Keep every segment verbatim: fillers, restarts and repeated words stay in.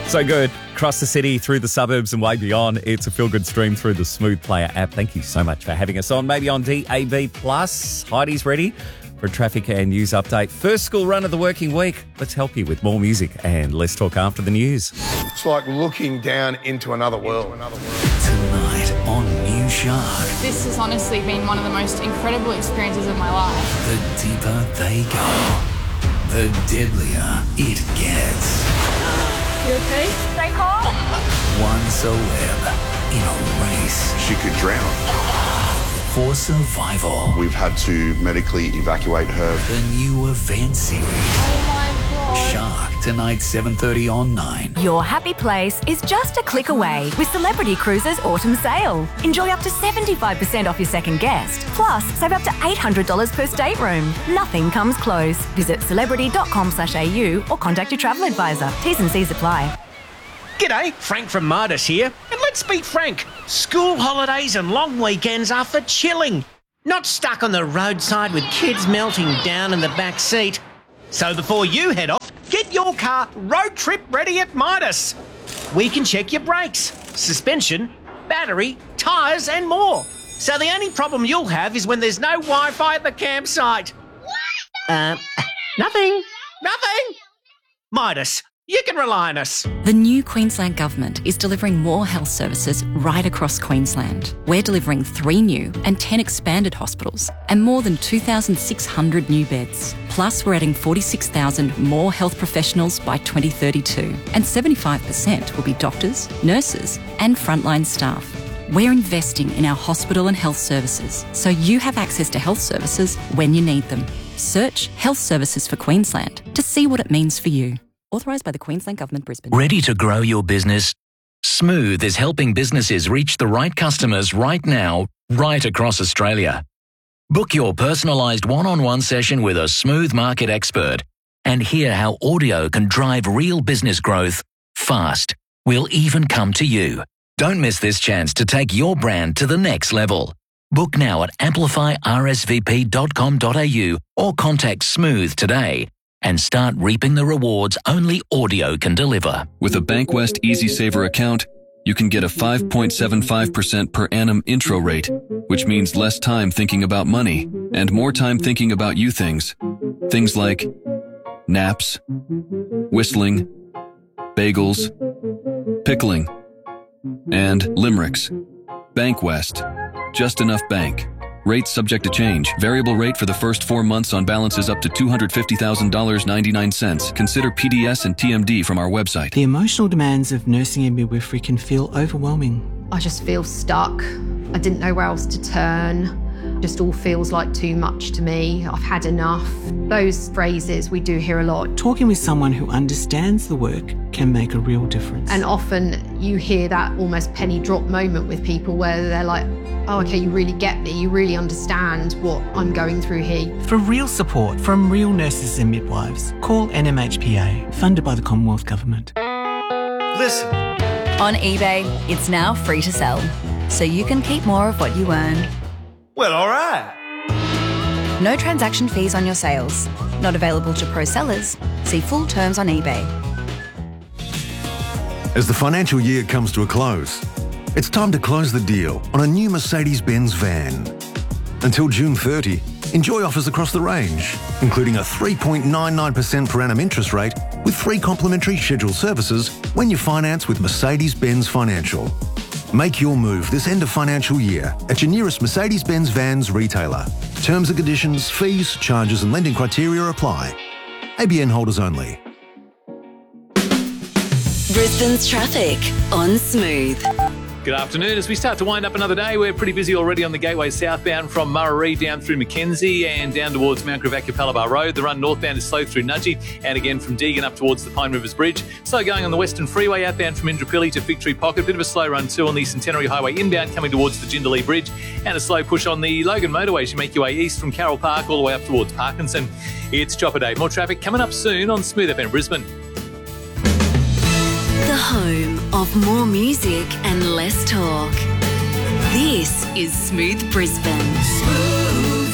So good. Across the city, through the suburbs and way beyond. It's a feel-good stream through the Smooth Player app. Thank you so much for having us on. Maybe on D A B plus. Heidi's ready for a traffic and news update. First school run of the working week. Let's help you with more music and let's talk after the news. It's like looking down into another world. Another world. Tonight on New Shark. This has honestly been one of the most incredible experiences of my life. The deeper they go, the deadlier it gets. You okay? Stay calm. One celeb in a race. She could drown. For survival. We've had to medically evacuate her. The new event series. Oh my God. Shark, tonight seven thirty on nine. Your happy place is just a click away with Celebrity Cruises Autumn Sale. Enjoy up to seventy-five percent off your second guest. Plus, save up to eight hundred dollars per stateroom. Nothing comes close. Visit celebrity dot com slash a u or contact your travel advisor. T's and C's apply. G'day, Frank from Midas here. And let's be frank, school holidays and long weekends are for chilling. Not stuck on the roadside with kids melting down in the back seat. So before you head off, get your car road trip ready at Midas. We can check your brakes, suspension, battery, tyres and more. So the only problem you'll have is when there's no Wi-Fi at the campsite. Uh, nothing, nothing. Midas, you can rely on us. The new Queensland Government is delivering more health services right across Queensland. We're delivering three new and ten expanded hospitals and more than two thousand six hundred new beds. Plus, we're adding forty-six thousand more health professionals by twenty thirty-two, and seventy-five percent will be doctors, nurses and frontline staff. We're investing in our hospital and health services so you have access to health services when you need them. Search Health Services for Queensland to see what it means for you. Authorised by the Queensland Government, Brisbane. Ready to grow your business? Smooth is helping businesses reach the right customers right now, right across Australia. Book your personalised one-on-one session with a Smooth market expert and hear how audio can drive real business growth fast. We'll even come to you. Don't miss this chance to take your brand to the next level. Book now at amplify r s v p dot com dot a u or contact Smooth today and start reaping the rewards only audio can deliver. With a Bankwest EasySaver account, you can get a five point seven five percent per annum intro rate, which means less time thinking about money and more time thinking about you things. Things like naps, whistling, bagels, pickling, and limericks. Bankwest. Just enough bank. Rate subject to change. Variable rate for the first four months on balances up to two hundred fifty thousand dollars and ninety-nine cents. Consider P D S and T M D from our website. The emotional demands of nursing and midwifery can feel overwhelming. I just feel stuck. I didn't know where else to turn. Just all feels like too much to me. I've had enough. Those phrases we do hear a lot. Talking with someone who understands the work can make a real difference. And often you hear that almost penny drop moment with people where they're like, oh, okay, you really get me. You really understand what I'm going through here. For real support from real nurses and midwives, call N M H P A, funded by the Commonwealth Government. Listen. On eBay, it's now free to sell, so you can keep more of what you earn. Well, all right. No transaction fees on your sales. Not available to pro sellers. See full terms on eBay. As the financial year comes to a close, it's time to close the deal on a new Mercedes-Benz van. Until June thirtieth, enjoy offers across the range, including a three point nine nine percent per annum interest rate with free complimentary scheduled services when you finance with Mercedes-Benz Financial. Make your move this end of financial year at your nearest Mercedes-Benz Vans retailer. Terms and conditions, fees, charges and lending criteria apply. A B N holders only. Brisbane's traffic on Smooth. Good afternoon. As we start to wind up another day, we're pretty busy already on the Gateway southbound from Murray down through Mackenzie and down towards Mount Gravatt Capalaba Road. The run northbound is slow through Nudgee and again from Deagon up towards the Pine Rivers Bridge. Slow going on the Western Freeway outbound from Indooroopilly to Victory Pocket. Bit of a slow run too on the Centenary Highway inbound coming towards the Jindalee Bridge, and a slow push on the Logan Motorway as you make your way east from Carroll Park all the way up towards Parkinson. It's Chopper Day. More traffic coming up soon on Smooth F M Brisbane. The home of more music and less talk. This is Smooth Brisbane. Smooth.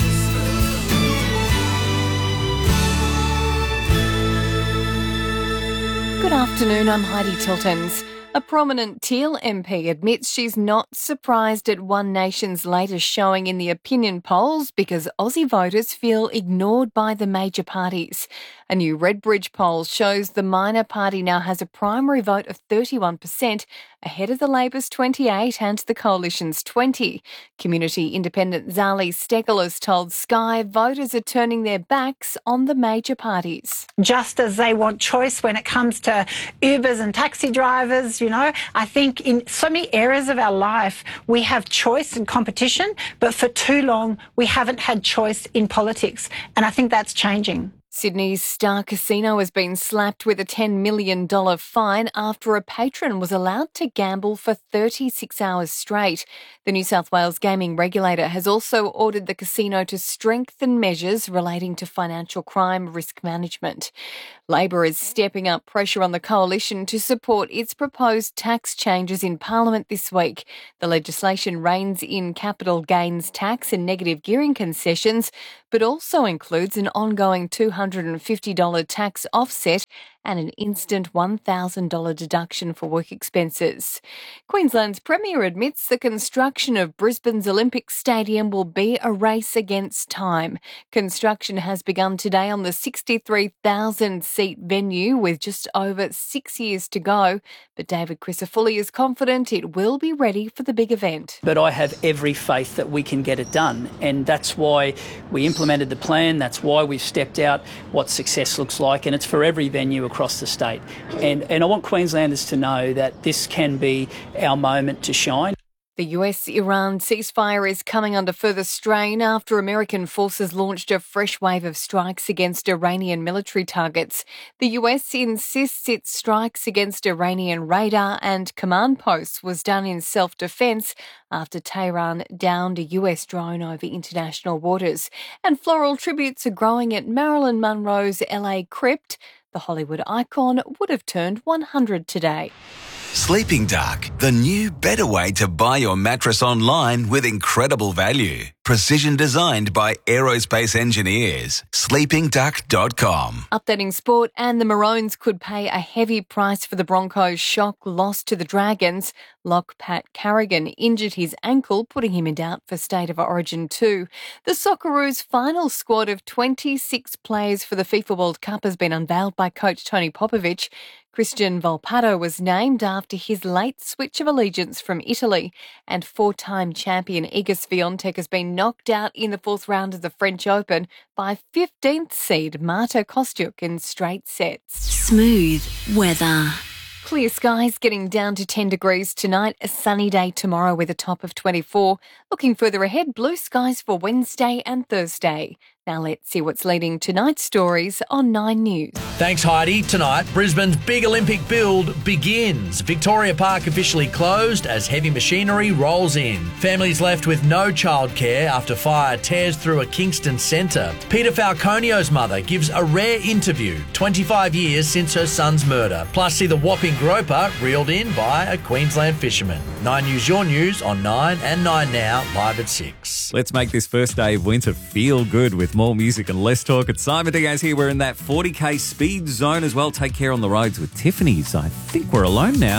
Good afternoon, I'm Heidi Tiltons. A prominent Teal M P admits she's not surprised at One Nation's latest showing in the opinion polls because Aussie voters feel ignored by the major parties. A new Redbridge poll shows the minor party now has a primary vote of thirty-one percent, ahead of the Labor's twenty-eight and the Coalition's twenty. Community independent Zali Steggall has told Sky voters are turning their backs on the major parties. Just as they want choice when it comes to Ubers and taxi drivers, you know, I think in so many areas of our life we have choice and competition, but for too long we haven't had choice in politics, and I think that's changing. Sydney's Star Casino has been slapped with a ten million dollars fine after a patron was allowed to gamble for thirty-six hours straight. The New South Wales gaming regulator has also ordered the casino to strengthen measures relating to financial crime risk management. Labor is stepping up pressure on the Coalition to support its proposed tax changes in Parliament this week. The legislation reins in capital gains tax and negative gearing concessions, but also includes an ongoing two hundred fifty dollars tax offset and an instant one thousand dollars deduction for work expenses. Queensland's Premier admits the construction of Brisbane's Olympic Stadium will be a race against time. Construction has begun today on the sixty-three thousand seat venue with just over six years to go, but David Crisafulli is confident it will be ready for the big event. But I have every faith that we can get it done, and that's why we implemented the plan, that's why we've stepped out what success looks like, and it's for every venue across the state. And, and I want Queenslanders to know that this can be our moment to shine. The U S-Iran ceasefire is coming under further strain after American forces launched a fresh wave of strikes against Iranian military targets. The U S insists its strikes against Iranian radar and command posts was done in self-defence after Tehran downed a U S drone over international waters. And floral tributes are growing at Marilyn Monroe's L A crypt. The Hollywood icon would have turned one hundred today. Sleeping Dark, the new better way to buy your mattress online with incredible value. Precision designed by aerospace engineers. sleeping duck dot com. Updating sport, and the Maroons could pay a heavy price for the Broncos' shock loss to the Dragons. Lock Pat Carrigan injured his ankle, putting him in doubt for State of Origin two. The Socceroos' final squad of twenty-six players for the FIFA World Cup has been unveiled by coach Tony Popovic. Christian Volpato was named after his late switch of allegiance from Italy, and four-time champion Iga Swiatek has been knocked out in the fourth round of the French Open by fifteenth seed Marta Kostyuk in straight sets. Smooth weather. Clear skies, getting down to ten degrees tonight. A sunny day tomorrow with a top of twenty-four. Looking further ahead, blue skies for Wednesday and Thursday. Now let's see what's leading tonight's stories on Nine News. Thanks, Heidi. Tonight, Brisbane's big Olympic build begins. Victoria Park officially closed as heavy machinery rolls in. Families left with no childcare after fire tears through a Kingston centre. Peter Falconio's mother gives a rare interview, twenty-five years since her son's murder. Plus, see the whopping groper reeled in by a Queensland fisherman. Nine News, your news on Nine and Nine Now, live at six. Let's make this first day of winter feel good with more music and less talk. It's Simon Diaz here. We're in that forty k speed zone as well. Take care on the roads with Tiffany's. I think we're alone now.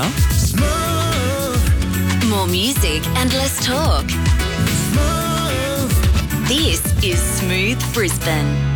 Smooth. More music and less talk. Smooth. This is Smooth Brisbane.